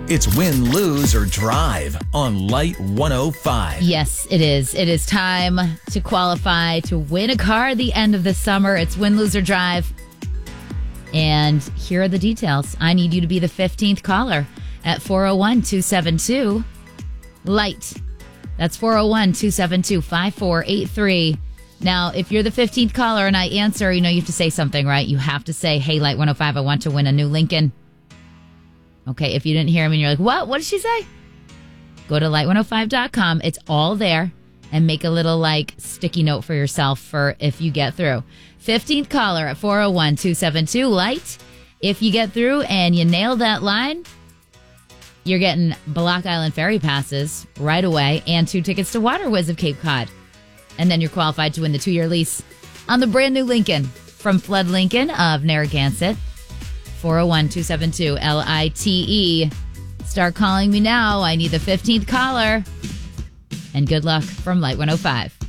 It's win, lose, or drive on Light 105. Yes, it is. It is time to qualify to win a car at the end of the summer. It's win, lose, or drive. And here are the details. I need you to be the 15th caller at 401-272-LIGHT. That's 401-272-5483. Now, if you're the 15th caller and I answer, you have to say something, right? You have to say, hey, Light 105, I want to win a new Lincoln. Okay, if you didn't hear him and you're like, what? What did she say? Go to light105.com. It's all there. And make a little, sticky note for yourself for if you get through. 15th caller at 401-272-LIGHT. If you get through and you nail that line, you're getting Block Island Ferry passes right away and 2 tickets to Water Whiz of Cape Cod. And then you're qualified to win the 2-year lease on the brand new Lincoln from Flood Lincoln of Narragansett. 401-272-LITE. Start calling me now. I need the 15th caller. And good luck from Light 105.